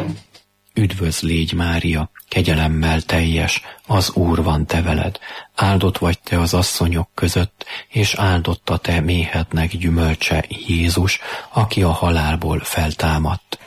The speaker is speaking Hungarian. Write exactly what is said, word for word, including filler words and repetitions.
Üdvözl légy, Mária, kegyelemmel teljes, az Úr van te veled, áldott vagy te az asszonyok között, és áldott a te méhednek gyümölcse, Jézus, aki a halálból feltámadt.